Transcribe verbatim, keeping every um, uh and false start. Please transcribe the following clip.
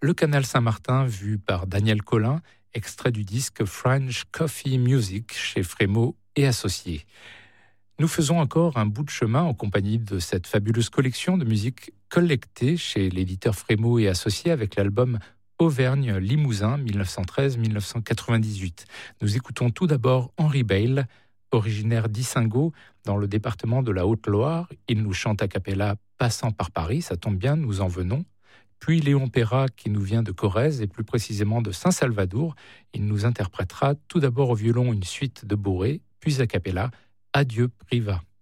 Le canal Saint-Martin vu par Daniel Colin, extrait du disque French Coffee Music chez Frémaux et Associés. Nous faisons encore un bout de chemin en compagnie de cette fabuleuse collection de musique collectée chez l'éditeur Frémaux et Associés avec l'album Auvergne-Limousin mille neuf cent treize à mille neuf cent quatre-vingt-dix-huit. Nous écoutons tout d'abord Henri Bayle, originaire d'Issingeaux, dans le département de la Haute-Loire. Il nous chante a cappella Passant par Paris, ça tombe bien, nous en venons. Puis Léon Perra, qui nous vient de Corrèze et plus précisément de Saint-Salvador. Il nous interprétera tout d'abord au violon une suite de Bourré, puis a cappella Adieu Priva.